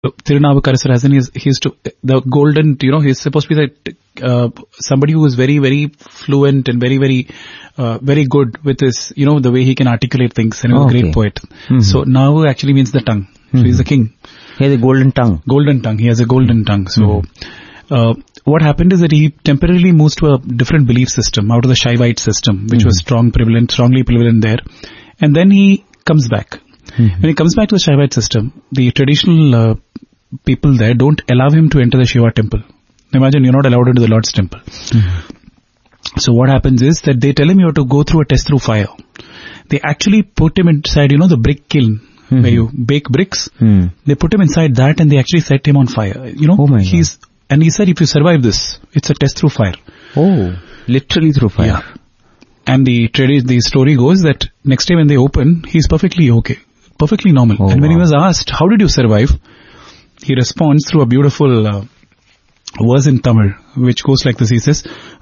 Tirunavukarasar the golden, he's supposed to be somebody who is very, very fluent and very, very, very good with his, the way he can articulate things, and he's a great poet. So Navu actually means the tongue. So he's the king. He has a golden tongue. Golden tongue. He has a golden tongue. So, what happened is that he temporarily moves to a different belief system out of the Shaivite system, which was strongly prevalent there. And then he comes back. When he comes back to the Shaivite system, the traditional people there don't allow him to enter the Shiva temple. Imagine you're not allowed into the Lord's temple. So what happens is that they tell him you have to go through a test through fire. They actually put him inside, the brick kiln where you bake bricks. They put him inside that and they actually set him on fire. And he said, if you survive this, it's a test through fire. Oh, literally through fire. Yeah. And the story goes that next time when they open, he's perfectly okay. Perfectly normal. And when he was asked, how did you survive? He responds through a beautiful verse in Tamil, which goes like this. He says,